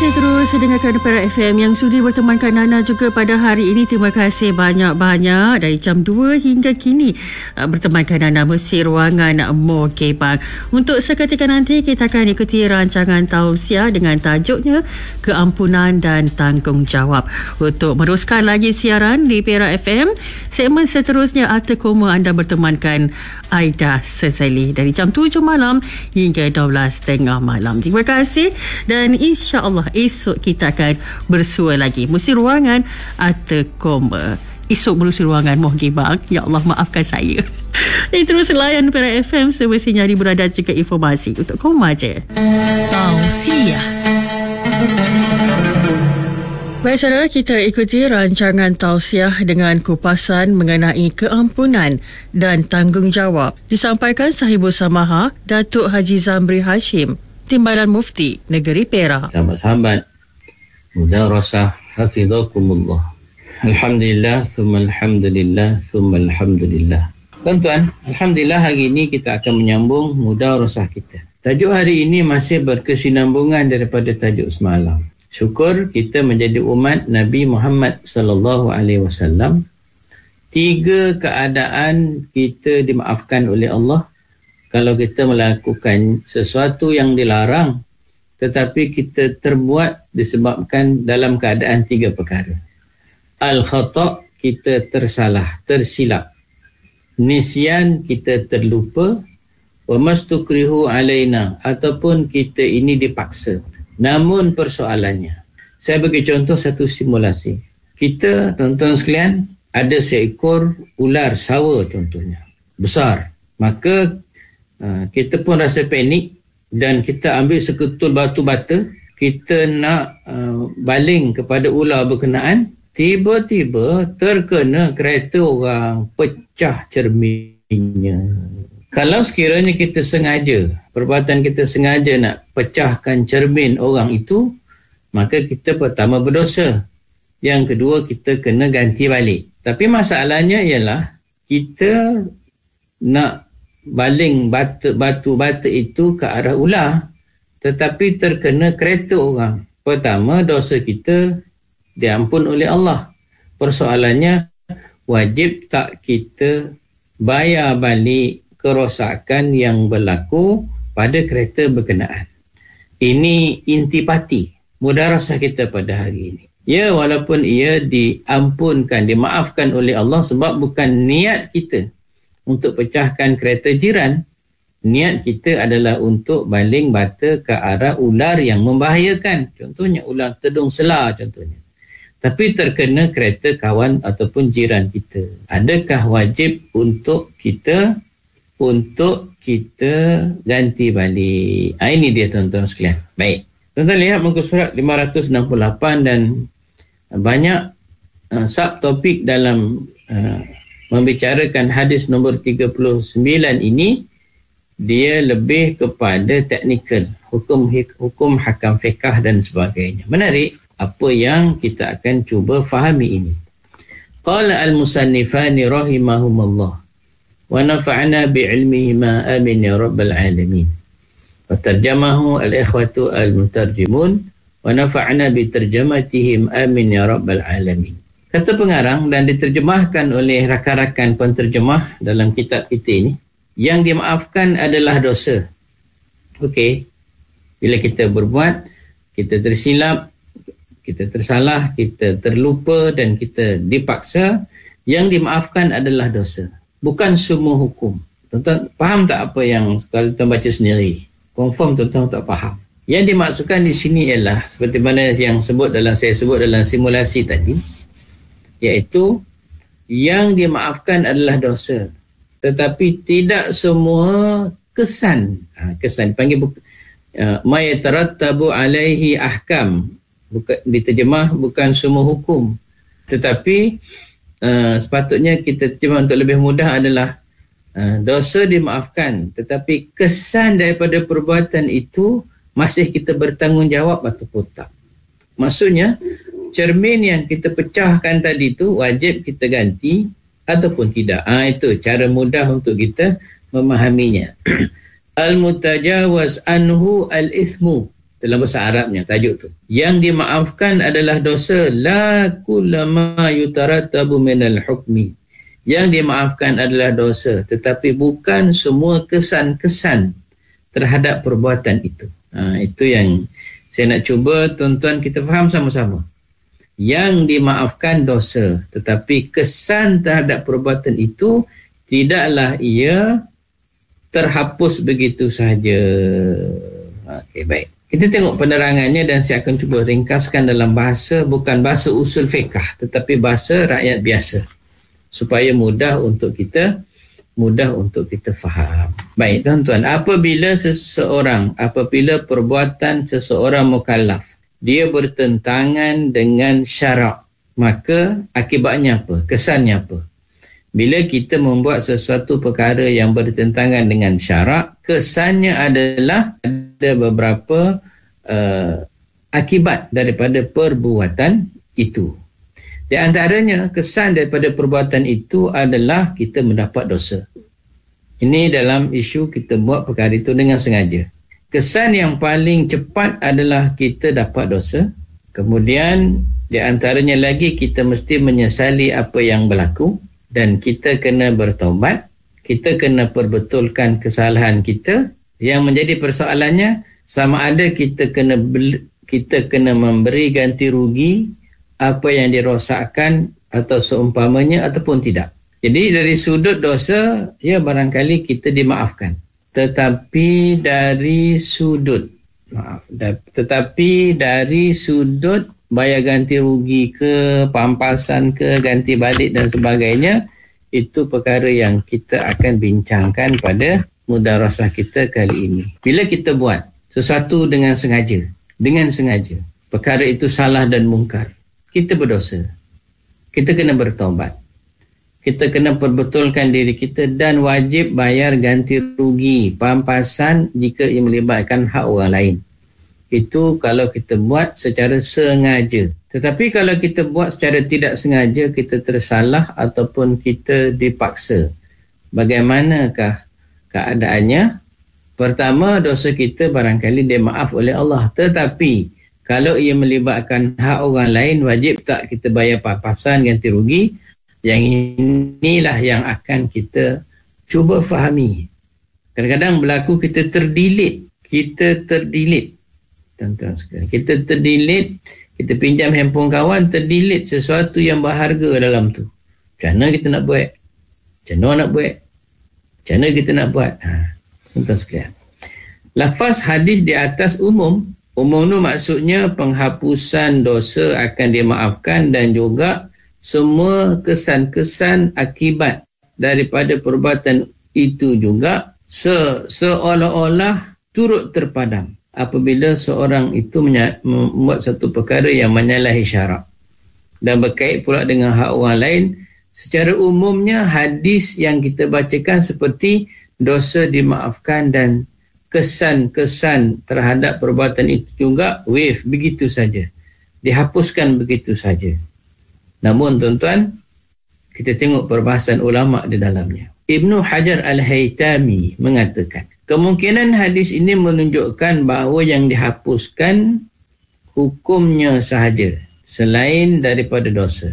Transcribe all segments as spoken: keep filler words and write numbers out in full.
Masih terus dengarkan Perak F M yang sudi bertemankan Nana juga pada hari ini. Terima kasih banyak-banyak dari jam dua hingga kini bertemankan Nana mesti ruangan Moh Gebang. Untuk seketika nanti kita akan ikuti rancangan tausiah dengan tajuknya Keampunan dan Tanggungjawab. Untuk meneruskan lagi siaran di Perak F M, segmen seterusnya Alta Koma anda bertemankan Aida Sezali dari jam tujuh malam hingga dua belas tiga puluh malam. Terima kasih dan insya-Allah esok kita akan bersua lagi. Musi ruangan Alta Koma. Esok berusi ruangan Moh Gebang. Ya Allah, maafkan saya. Ini terus layan Perak F M semestinya di berada juga informasi untuk koma je. Tausiah. Baik saudara, kita ikuti rancangan tausiah dengan kupasan mengenai keampunan dan tanggungjawab. Disampaikan Sahibul Samaha Datuk Haji Zamri Hashim, Timbalan Mufti Negeri Perak. Sahabat-sahabat Mudarasah hafizakumullah. Alhamdulillah, thumma alhamdulillah, thumma alhamdulillah. Tuan-tuan, alhamdulillah hari ini kita akan menyambung mudarasah kita. Tajuk hari ini masih berkesinambungan daripada tajuk semalam. Syukur kita menjadi umat Nabi Muhammad sallallahu alaihi wasallam. Tiga keadaan kita dimaafkan oleh Allah kalau kita melakukan sesuatu yang dilarang tetapi kita terbuat disebabkan dalam keadaan tiga perkara. Al-khata', kita tersalah, tersilap. Nisyan, kita terlupa. Wa mastukrihu alaina, ataupun kita ini dipaksa. Namun persoalannya, saya bagi contoh satu simulasi. Kita, tuan-tuan sekalian, ada seekor ular sawa contohnya. Besar. Maka uh, kita pun rasa panik dan kita ambil seketul batu bata. Kita nak uh, baling kepada ular berkenaan. Tiba-tiba terkena kereta orang, pecah cerminnya. Kalau sekiranya kita sengaja, perbuatan kita sengaja nak pecahkan cermin orang itu, maka kita pertama berdosa. Yang kedua, kita kena ganti balik. Tapi masalahnya ialah kita nak baling batu-batu itu ke arah ular, tetapi terkena kereta orang. Pertama, dosa kita diampun oleh Allah. Persoalannya, wajib tak kita bayar balik kerosakan yang berlaku pada kereta berkenaan. Ini intipati mudarasah kita pada hari ini. Ya, walaupun ia diampunkan, dimaafkan oleh Allah sebab bukan niat kita untuk pecahkan kereta jiran. Niat kita adalah untuk baling bata ke arah ular yang membahayakan. Contohnya ular tedung selar contohnya. Tapi terkena kereta kawan ataupun jiran kita. Adakah wajib untuk kita untuk kita ganti balik? Ha, ini dia tuan-tuan sekalian. Baik. Tuan-tuan lihat muka surat lima ratus enam puluh lapan dan banyak uh, subtopik dalam uh, membicarakan hadis nombor tiga puluh sembilan ini. Dia lebih kepada teknikal, hukum hukum hakam fiqh dan sebagainya. Menarik apa yang kita akan cuba fahami ini. Qala al-musannifani rahimahumullah wa nafa'na bi'ilmihima amin ya rabbal alamin. Wa tarjamahu al-ikhwatu al-mutarjimun wa nafa'na bitarjamatihim amin ya rabbal alamin. Kata pengarang dan diterjemahkan oleh rakan-rakan penterjemah dalam kitab kita ini, yang dimaafkan adalah dosa. Okey. Bila kita berbuat, kita tersilap, kita tersalah, kita terlupa dan kita dipaksa, yang dimaafkan adalah dosa. Bukan semua hukum. Tuan-tuan faham tak apa yang kalau tuan baca sendiri? Confirm tuan-tuan tak faham. Yang dimaksudkan di sini ialah seperti mana yang sebut dalam saya sebut dalam simulasi tadi, iaitu yang dimaafkan adalah dosa. Tetapi tidak semua kesan. Ha, kesan dipanggil uh, ma yatarattabu alaihi ahkam. Bukan diterjemah bukan semua hukum. Tetapi uh, sepatutnya kita terjemah untuk lebih mudah adalah uh, dosa dimaafkan, tetapi kesan daripada perbuatan itu masih kita bertanggungjawab ataupun tak. Maksudnya cermin yang kita pecahkan tadi tu wajib kita ganti ataupun tidak. Ah ha, itu cara mudah untuk kita memahaminya. Al-mutajawaz anhu al-ithmu. dalam bahasa Arabnya tajuk tu. Yang dimaafkan adalah dosa la kullama yutarattabu minal hukmi. Yang dimaafkan adalah dosa, tetapi bukan semua kesan-kesan terhadap perbuatan itu. Ha, itu yang saya nak cuba tuan-tuan kita faham sama-sama. Yang dimaafkan dosa, tetapi kesan terhadap perbuatan itu tidaklah ia terhapus begitu sahaja. Okey, baik. Kita tengok penerangannya dan saya akan cuba ringkaskan dalam bahasa, bukan bahasa usul fiqh, tetapi bahasa rakyat biasa, supaya mudah untuk kita mudah untuk kita faham. Baik tuan-tuan, apabila seseorang, apabila perbuatan seseorang mukallaf, dia bertentangan dengan syarak, maka akibatnya apa? Kesannya apa? Bila kita membuat sesuatu perkara yang bertentangan dengan syarak, kesannya adalah ada beberapa uh, akibat daripada perbuatan itu. Di antaranya, kesan daripada perbuatan itu adalah kita mendapat dosa. Ini dalam isu kita buat perkara itu dengan sengaja. Kesan yang paling cepat adalah kita dapat dosa. Kemudian, di antaranya lagi kita mesti menyesali apa yang berlaku. Dan kita kena bertaubat, kita kena perbetulkan kesalahan kita. Yang menjadi persoalannya, sama ada kita kena kita kena memberi ganti rugi apa yang dirosakkan atau seumpamanya ataupun tidak. Jadi dari sudut dosa, ya barangkali kita dimaafkan. Tetapi dari sudut maaf, tetapi dari sudut bayar ganti rugi ke, pampasan ke, ganti balik dan sebagainya, itu perkara yang kita akan bincangkan pada mudarasah kita kali ini. Bila kita buat sesuatu dengan sengaja, dengan sengaja, perkara itu salah dan mungkar, kita berdosa. Kita kena bertaubat. Kita kena perbetulkan diri kita dan wajib bayar ganti rugi, pampasan jika ia melibatkan hak orang lain. Itu kalau kita buat secara sengaja. Tetapi kalau kita buat secara tidak sengaja, kita tersalah ataupun kita dipaksa. Bagaimanakah keadaannya? Pertama, dosa kita barangkali dimaaf oleh Allah. Tetapi kalau ia melibatkan hak orang lain, wajib tak kita bayar pampasan ganti rugi? Yang inilah yang akan kita cuba fahami. Kadang-kadang berlaku kita terdilit. Kita terdilit. Tuan-tuan sekalian, kita terdilit, kita pinjam handphone kawan, terdilit sesuatu yang berharga dalam tu. Macam mana kita nak buat? Macam mana nak buat? Macam mana kita nak buat? Ha, tuan-tuan sekalian. Lafaz hadis di atas umum. Umum tu maksudnya penghapusan dosa akan dimaafkan dan juga semua kesan-kesan akibat daripada perbuatan itu juga se- seolah-olah turut terpadam apabila seorang itu membuat satu perkara yang menyalahi syarak dan berkait pula dengan hak orang lain. Secara umumnya hadis yang kita bacakan seperti dosa dimaafkan dan kesan-kesan terhadap perbuatan itu juga wave begitu saja, dihapuskan begitu saja. Namun tuan-tuan, kita tengok perbahasan ulama di dalamnya. Ibnu Hajar Al-Haytami mengatakan, kemungkinan hadis ini menunjukkan bahawa yang dihapuskan hukumnya sahaja, selain daripada dosa.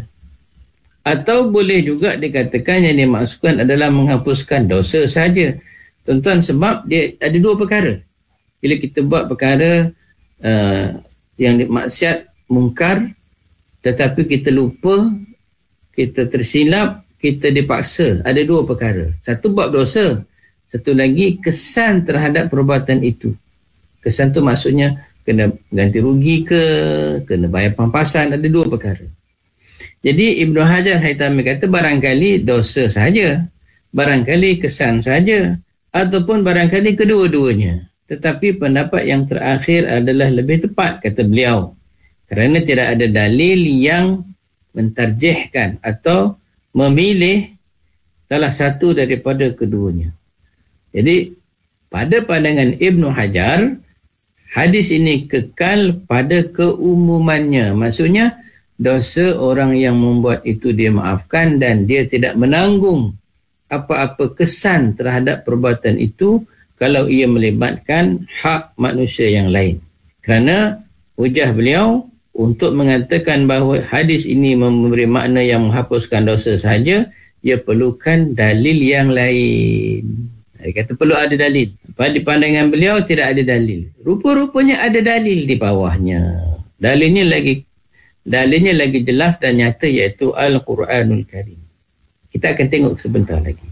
Atau boleh juga dikatakan yang dimaksudkan adalah menghapuskan dosa saja. Tuan-tuan, sebab dia ada dua perkara. Bila kita buat perkara uh, yang maksiat, mungkar, tetapi kita lupa, kita tersilap, kita dipaksa. Ada dua perkara. Satu bab dosa. Satu lagi kesan terhadap perbuatan itu. Kesan tu maksudnya kena ganti rugi ke, kena bayar pampasan. Ada dua perkara. Jadi Ibnu Hajar Haytami kata barangkali dosa saja, barangkali kesan saja, ataupun barangkali kedua-duanya. Tetapi pendapat yang terakhir adalah lebih tepat, kata beliau. Kerana tidak ada dalil yang mentarjihkan atau memilih salah satu daripada keduanya. Jadi, pada pandangan Ibnu Hajar, hadis ini kekal pada keumumannya. Maksudnya, dosa orang yang membuat itu dia maafkan dan dia tidak menanggung apa-apa kesan terhadap perbuatan itu kalau ia melibatkan hak manusia yang lain. Kerana hujah beliau untuk mengatakan bahawa hadis ini memberi makna yang menghapuskan dosa sahaja, ia perlukan dalil yang lain. Dia kata perlu ada dalil. Pada pandangan beliau tidak ada dalil. Rupa-rupanya ada dalil di bawahnya. Dalilnya lagi dalilnya lagi jelas dan nyata, iaitu Al-Quranul Karim. Kita akan tengok sebentar lagi.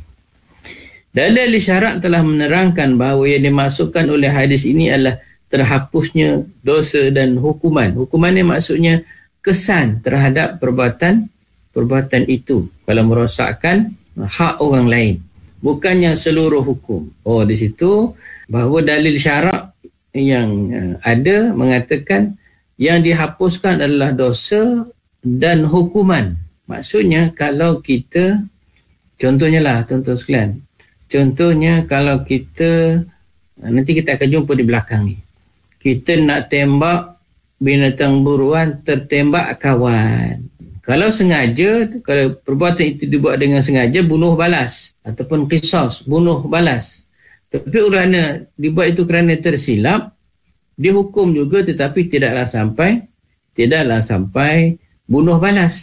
Dalil syarak telah menerangkan bahawa yang dimasukkan oleh hadis ini adalah terhapusnya dosa dan hukuman. Hukuman ini maksudnya kesan terhadap perbuatan perbuatan itu kalau merosakkan hak orang lain, bukan yang seluruh hukum. Oh, di situ bahawa dalil syarak yang ada mengatakan yang dihapuskan adalah dosa dan hukuman. Maksudnya kalau kita, contohnya lah tuan-tuan sekalian, contohnya kalau kita, nanti kita akan jumpa di belakang ni, kita nak tembak binatang buruan, tertembak kawan. Kalau sengaja, kalau perbuatan itu dibuat dengan sengaja, bunuh balas. Ataupun qisas, bunuh balas. Tapi kerana dibuat itu kerana tersilap, dihukum juga, tetapi tidaklah sampai tidaklah sampai bunuh balas.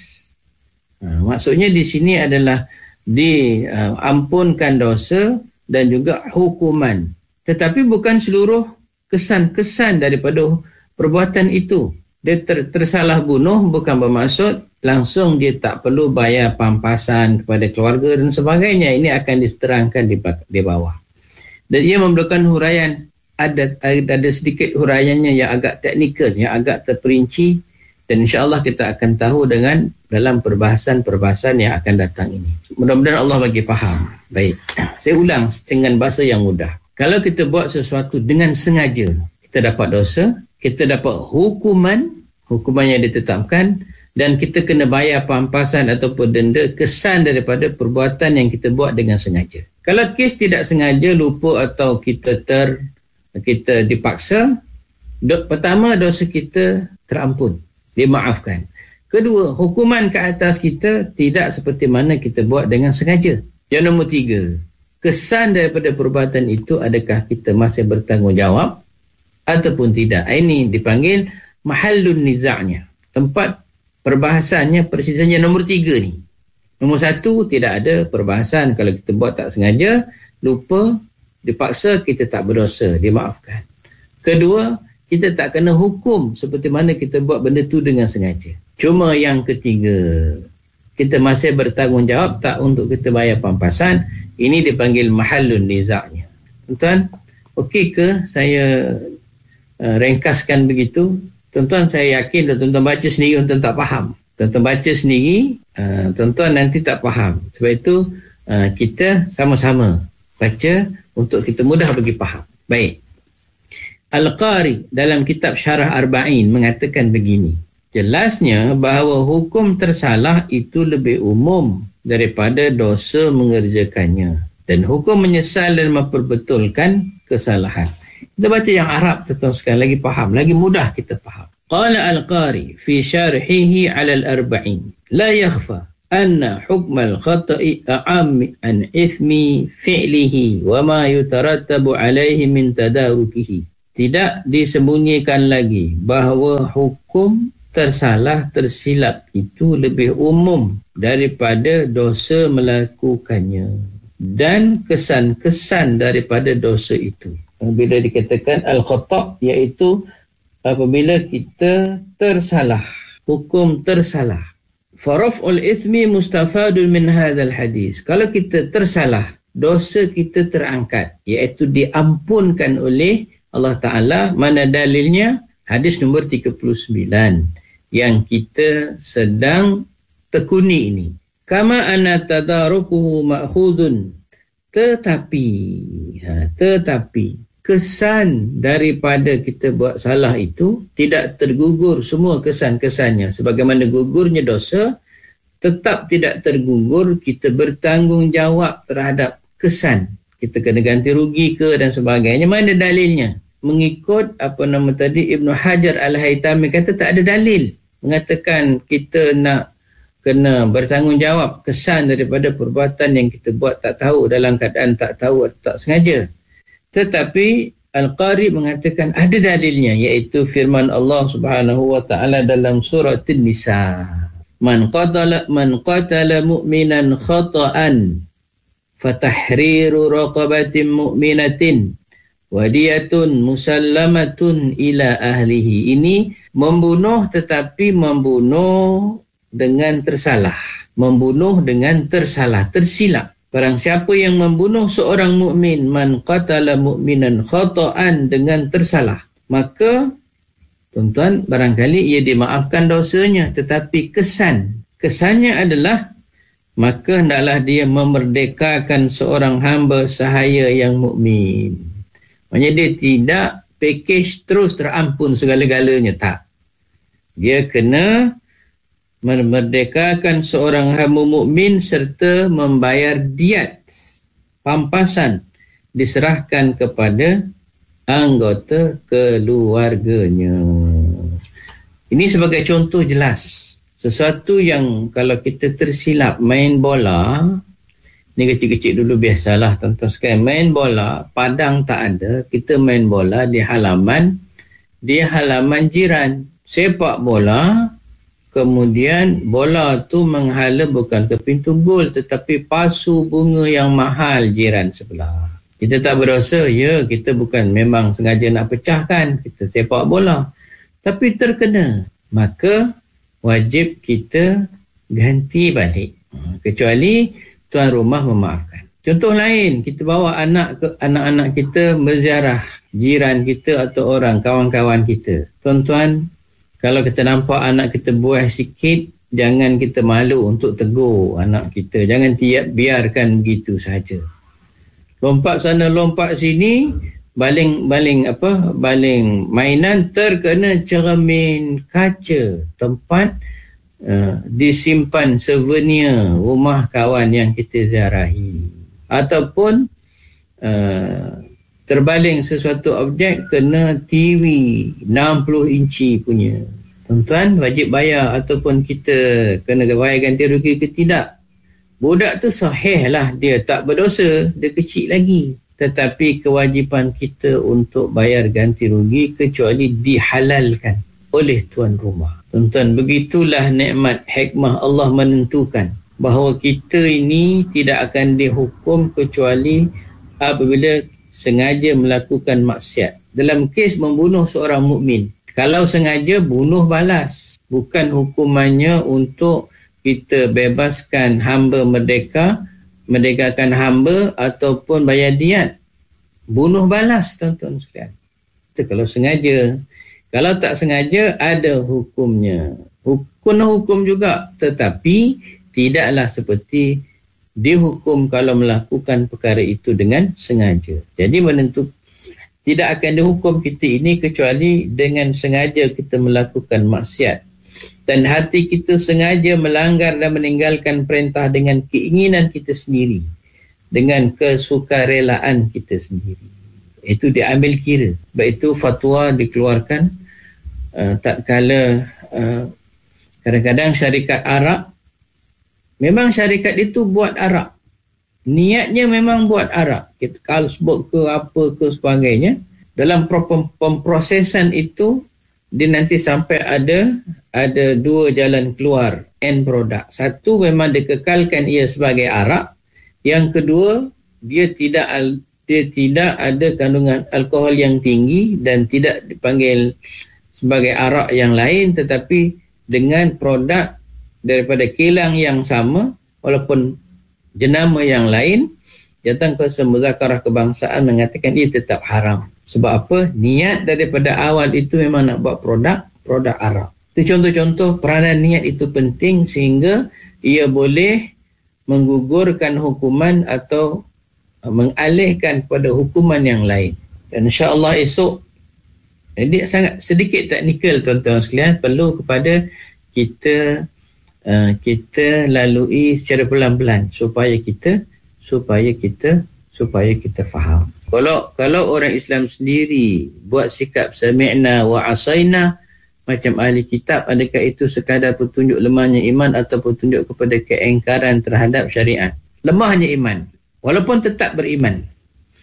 Ha, maksudnya di sini adalah diampunkan uh, dosa dan juga hukuman. Tetapi bukan seluruh kesan-kesan daripada perbuatan itu. Dia ter, tersalah bunuh bukan bermaksud langsung dia tak perlu bayar pampasan kepada keluarga dan sebagainya. Ini akan diterangkan di, di bawah. Dan ia memerlukan huraian. Ada, ada sedikit huraiannya yang agak teknikal, yang agak terperinci, dan insyaAllah kita akan tahu dengan dalam perbahasan-perbahasan yang akan datang ini. Mudah-mudahan Allah bagi faham. Baik, saya ulang dengan bahasa yang mudah. Kalau kita buat sesuatu dengan sengaja, kita dapat dosa, kita dapat hukuman, hukuman yang ditetapkan, dan kita kena bayar pampasan ataupun denda kesan daripada perbuatan yang kita buat dengan sengaja. Kalau kes tidak sengaja, lupa atau kita ter kita dipaksa, do, pertama dosa kita terampun, dimaafkan. Kedua, hukuman ke atas kita tidak seperti mana kita buat dengan sengaja. Yang nombor tiga, kesan daripada perbuatan itu, adakah kita masih bertanggungjawab ataupun tidak. Ini dipanggil mahallun niza'nya, tempat perbahasannya, persisiannya nombor tiga ni. Nombor satu, tidak ada perbahasan. Kalau kita buat tak sengaja, lupa, dipaksa, kita tak berdosa, dimaafkan. Kedua, kita tak kena hukum seperti mana kita buat benda tu dengan sengaja. Cuma yang ketiga, kita masih bertanggungjawab tak untuk kita bayar pampasan. Ini dipanggil mahallun niza'nya. Tuan-tuan, okey ke saya uh, ringkaskan begitu? Tuan-tuan, saya yakin tuan-tuan baca sendiri, tuan-tuan tak faham. Tuan-tuan baca sendiri, uh, tuan-tuan nanti tak faham. Sebab itu uh, kita sama-sama baca untuk kita mudah bagi faham. Baik. Al-Qari dalam kitab Syarah Arba'in mengatakan begini. Jelasnya bahawa hukum tersalah itu lebih umum daripada dosa mengerjakannya. Dan hukum menyesal dan memperbetulkan kesalahan. Kita baca yang Arab, tuan-tuan sekalian, lagi faham, lagi mudah kita faham. Qala Al-Qari fi syarhihi 'ala al-arba'in. La yakhfa anna hukmal khata'i a'am an ithmi fi'lihi wa ma yutarattabu alaihi min tadarukihi. Tidak disembunyikan lagi bahawa hukum tersalah, tersilap itu lebih umum daripada dosa melakukannya dan kesan-kesan daripada dosa itu. Bila dikatakan al-khata' iaitu apabila kita tersalah, hukum tersalah. Faraf'ul ithmi mustafadun min hadzal hadis. Kalau kita tersalah, dosa kita terangkat, iaitu diampunkan oleh Allah Ta'ala. Mana dalilnya? Hadis nombor tiga puluh sembilan yang kita sedang tekuni ini. Kama anna tadarukuhu ma'khudun. Tetapi, ha, tetapi kesan daripada kita buat salah itu tidak tergugur semua kesan-kesannya. Sebagaimana gugurnya dosa, tetap tidak tergugur kita bertanggungjawab terhadap kesan. Kita kena ganti rugi ke dan sebagainya. Mana dalilnya? Mengikut apa nama tadi, Ibnu Hajar Al-Haytami kata tak ada dalil mengatakan kita nak kena bertanggungjawab kesan daripada perbuatan yang kita buat tak tahu, dalam keadaan tak tahu atau tak sengaja. Tetapi Al-Qari mengatakan ada dalilnya, iaitu firman Allah Subhanahu wa taala dalam surah An-Nisa. Man qatala man qatala mu'minan khata'an fatahriru raqabatin mu'minatin wadiyatun musallamatun ila ahlihi. Ini membunuh tetapi membunuh dengan tersalah. Membunuh dengan tersalah, tersilap. Barang siapa yang membunuh seorang mukmin, man qatala mu'minan khata'an, dengan tersalah, maka tuan-tuan barangkali ia dimaafkan dosanya, tetapi kesan kesannya adalah maka hendaklah dia memerdekakan seorang hamba sahaya yang mukmin. Maksudnya dia tidak package terus terampun segala-galanya, tak. Dia kena memerdekakan seorang hamba mukmin serta membayar diat, pampasan, diserahkan kepada anggota keluarganya. Ini sebagai contoh jelas. Sesuatu yang kalau kita tersilap main bola, ni kecil-kecil dulu biasalah tuan-tuan sekalian, main bola, padang tak ada, kita main bola di halaman, di halaman jiran. Sepak bola, kemudian bola tu menghala bukan ke pintu gol tetapi pasu bunga yang mahal jiran sebelah. Kita tak berdosa, ya, kita bukan memang sengaja nak pecahkan, kita sepak bola, tapi terkena, maka wajib kita ganti balik, kecuali tuan rumah memaafkan. Contoh lain, kita bawa anak ke anak-anak kita berziarah jiran kita atau orang kawan-kawan kita. Tuan-tuan, kalau kita nampak anak kita buah sikit, jangan kita malu untuk tegur anak kita. Jangan tiap biarkan begitu saja. Lompat sana, lompat sini, baling-baling apa? Baling mainan terkena cermin kaca, tempat uh, disimpan souvenir rumah kawan yang kita ziarahi. Ataupun uh, terbaling sesuatu objek kena T V enam puluh inci punya. Tuan-tuan wajib bayar ataupun kita kena bayar ganti rugi ke tidak. Budak tu sahih lah, dia tak berdosa, dia kecil lagi. Tetapi kewajipan kita untuk bayar ganti rugi kecuali dihalalkan oleh tuan rumah. Tuan-tuan, begitulah nikmat hikmah Allah menentukan bahawa kita ini tidak akan dihukum kecuali apabila sengaja melakukan maksiat. Dalam kes membunuh seorang mukmin, kalau sengaja bunuh balas, bukan hukumannya untuk kita bebaskan hamba merdeka, merdekakan hamba ataupun bayar diat. Bunuh balas, tuan-tuan sekalian. Itu kalau sengaja. Kalau tak sengaja, ada hukumnya. Hukum hukum juga, tetapi tidaklah seperti dihukum kalau melakukan perkara itu dengan sengaja. Jadi menentu tidak akan dihukum kita ini kecuali dengan sengaja kita melakukan maksiat dan hati kita sengaja melanggar dan meninggalkan perintah dengan keinginan kita sendiri, dengan kesukarelaan kita sendiri. Itu diambil kira. Sebab itu fatwa dikeluarkan uh, tak kala uh, kadang-kadang syarikat Arab, memang syarikat itu buat arak. Niatnya memang buat arak. Kita Carlsberg ke apa ke sebagainya. Dalam pemprosesan itu, dia nanti sampai ada ada dua jalan keluar end product. Satu memang dikekalkan ia sebagai arak. Yang kedua, dia tidak dia tidak ada kandungan alkohol yang tinggi dan tidak dipanggil sebagai arak yang lain, tetapi dengan produk daripada kilang yang sama walaupun jenama yang lain. Datang ke Muzakarah Kebangsaan mengatakan ia tetap haram. Sebab apa? Niat daripada awal itu memang nak buat produk produk arak. Itu contoh-contoh peranan niat itu penting sehingga ia boleh menggugurkan hukuman atau mengalihkan kepada hukuman yang lain. Dan insya-Allah esok, jadi sangat sedikit teknikal tuan-tuan sekalian, perlu kepada kita Uh, kita lalui secara pelan-pelan supaya kita supaya kita supaya kita faham. Kalau kalau orang Islam sendiri buat sikap sami'na wa asaina macam ahli kitab, adakah itu sekadar petunjuk lemahnya iman atau petunjuk kepada keingkaran terhadap syariat? Lemahnya iman walaupun tetap beriman.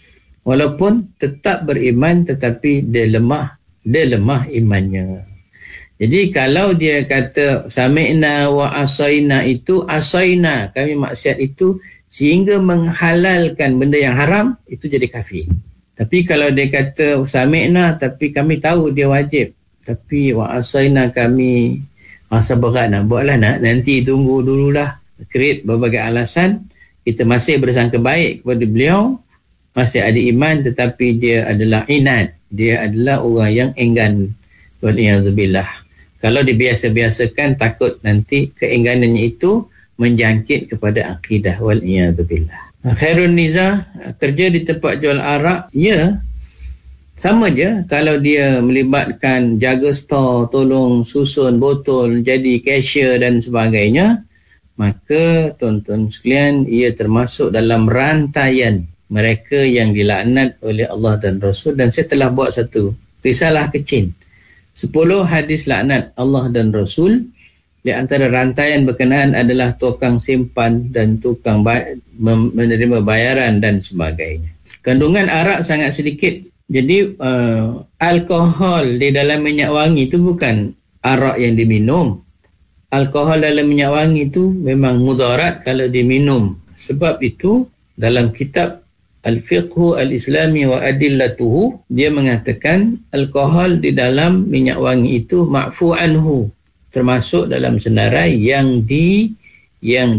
walaupun tetap beriman tetapi dia lemah, dia lemah imannya. Jadi kalau dia kata sami'na wa asaina, itu asaina, kami maksiat itu sehingga menghalalkan benda yang haram, itu jadi kafir. Tapi kalau dia kata sami'na tapi kami tahu dia wajib, tapi wa asaina kami masa berat nak buatlah, nak nanti tunggu dululah, create berbagai alasan, kita masih bersangka baik kepada beliau, masih ada iman, tetapi dia adalah inat, dia adalah orang yang enggan. Wal'iyadzubillah. Kalau dibiasa-biasakan, takut nanti keengganannya itu menjangkit kepada akidah. Wal'iyadzubillah. Khairun niza, kerja di tempat jual arak, ya, sama je. Kalau dia melibatkan jaga store, tolong susun botol, jadi cashier dan sebagainya, maka tuan-tuan sekalian, ia termasuk dalam rantaian mereka yang dilaknat oleh Allah dan Rasul. Dan saya telah buat satu risalah kecil, sepuluh hadis laknat Allah dan Rasul. Di antara rantaian berkenaan adalah tukang simpan dan tukang bay- menerima bayaran dan sebagainya. Kandungan arak sangat sedikit. Jadi uh, alkohol di dalam minyak wangi itu bukan arak yang diminum. Alkohol dalam minyak wangi itu memang mudarat kalau diminum. Sebab itu dalam kitab Al-Fiqhu Al-Islami wa Adillatuhu, dia mengatakan alkohol di dalam minyak wangi itu ma'fu anhu, termasuk dalam senarai yang di yang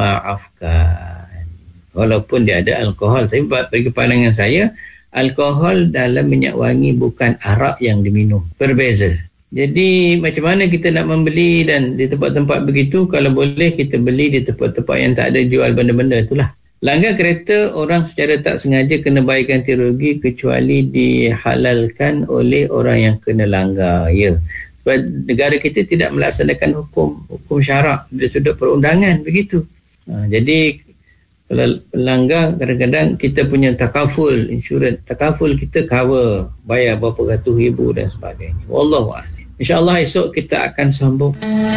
dimaafkan. Walaupun dia ada alkohol, tapi bagi pandangan saya, alkohol dalam minyak wangi bukan arak yang diminum. Berbeza. Jadi macam mana kita nak membeli dan di tempat-tempat begitu? Kalau boleh kita beli di tempat-tempat yang tak ada jual benda-benda itulah. Langgar kereta, orang secara tak sengaja kena bayar ganti rugi kecuali dihalalkan oleh orang yang kena langgar. Ya. Sebab negara kita tidak melaksanakan hukum hukum syarak dari sudut perundangan begitu. Ha, jadi kalau pelanggar, kadang-kadang kita punya takaful, insurans takaful kita cover, bayar berapa ratus ribu dan sebagainya. Wallahualam. InsyaAllah esok kita akan sambung.